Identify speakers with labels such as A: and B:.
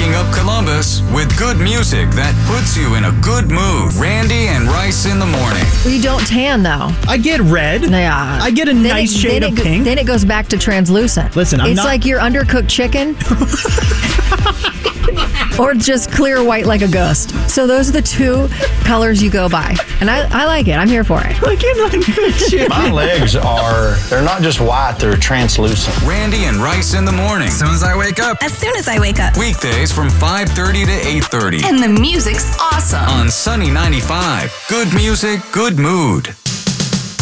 A: waking up Columbus with good music that puts you in a good mood. Randy and Rice in the morning.
B: You don't tan, though.
C: I get red.
B: Yeah.
C: I get a nice shade of pink.
B: Then it goes back to translucent.
C: Listen,
B: it's like your undercooked chicken. Or just clear white like a ghost. So those are the two colors you go by. And I like it. I'm here for it.
D: My legs they're not just white, they're translucent.
A: Randy and Rice in the morning.
E: As soon as I wake up.
F: As soon as I wake up.
A: Weekdays from 5:30 to 8:30.
F: And the music's awesome.
A: On Sunny 95. Good music, good mood.